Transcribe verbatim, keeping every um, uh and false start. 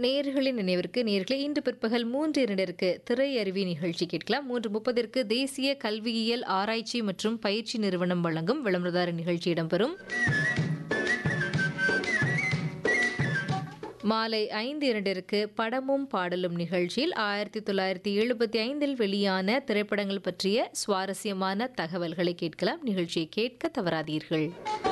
நேயர்களின் நினைவிற்கு நேயர்களே இன்று பிற்பகல் மூன்று இரண்டிற்கு திரை அருவி நிகழ்ச்சி கேட்கலாம். மூன்று முப்பதிற்கு தேசிய கல்வியியல் ஆராய்ச்சி மற்றும் பயிற்சி நிறுவனம் வழங்கும் விளம்பரதார நிகழ்ச்சி இடம்பெறும். மாலை ஐந்து இரண்டிற்கு படமும் பாடலும் நிகழ்ச்சியில் ஆயிரத்தி தொள்ளாயிரத்தி எழுபத்தி ஐந்தில் வெளியான திரைப்படங்கள் பற்றிய சுவாரஸ்யமான தகவல்களை கேட்கலாம். நிகழ்ச்சியை கேட்க தவறாதீர்கள்.